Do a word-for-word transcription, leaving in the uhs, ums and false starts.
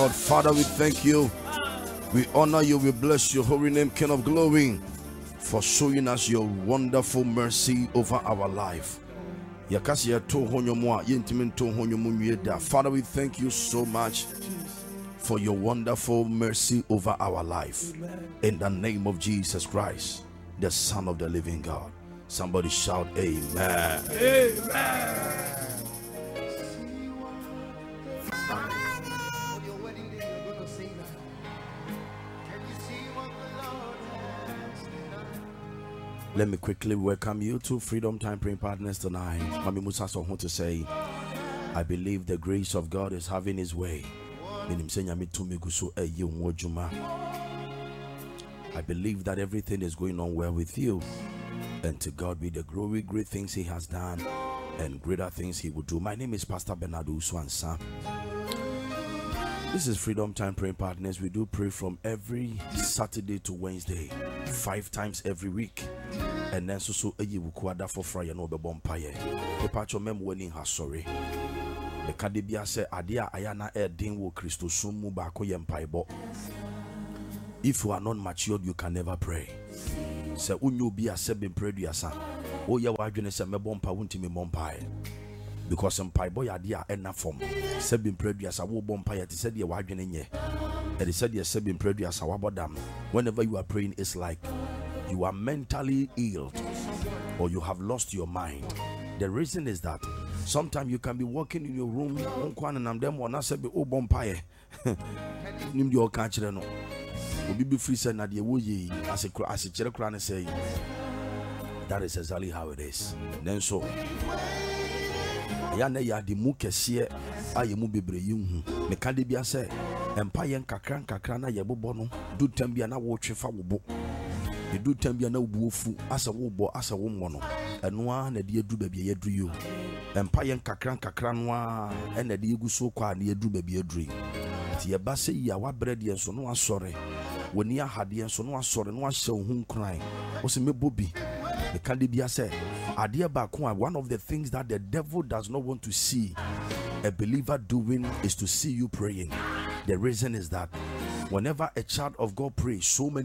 Lord, Father, we thank you. We honor you. We bless your holy name, King of glory, for showing us your wonderful mercy over our life. Father, we thank you so much for your wonderful mercy over our life. In the name of Jesus Christ, the Son of the living God. Somebody shout amen. Amen. Let me quickly welcome you to Freedom Time Praying Partners tonight. Mami Musa so want to say, I believe the grace of God is having his way. I believe that everything is going on well with you, and to God be the glory. Great things he has done and greater things he will do. My name is Pastor Bernardo Swansa. This is Freedom Time Praying Partners. We do pray from every Saturday to Wednesday, five times every week. And then so so eyi wukwada for Friday no be bompaye. The patch of mem winning has sorry. The Kadibia say adia ayana e din wo Christo sumu ba ko yempaibo. If you are not matured, you can never pray. Say unyu bi ase be pray duasa. O ye wa adwene se mebompa wuntimi mompaye. Because mpaibo ya dia ena form. Se be pray duasa wo bompaye te se de wa adwene nye. And they said yes, se be pray duasa wa bodam. Whenever you are praying, it's like you are mentally ill or you have lost your mind. The reason is that sometimes you can be walking in your room and I'm them one say be oh bompaye nim the oka kire no obi be free say na de wo ye as a as a kire kra na say that is exactly how it is. Then so ya na ya de mu kese aye mu bebre yi hu me ka de bia say empaye nkakra nkakra na ye bobɔ no du tam bia na wo twefa wo bo. You do tambia na ubuofu asa wo bo asa wo mo no eno a na de edu ba bia yedu yo empaye nkakra nkakra no a na de egu so kwa na edu ba bia edru ti ye ba se ya wa bread ye so no asore woni ahade ye so no asore no ahye wo hu nkran o se mebobi the can bia say ade ba ko one of the things that the devil does not want to see a believer doing is to see you praying. The reason is that whenever a child of God prays, so many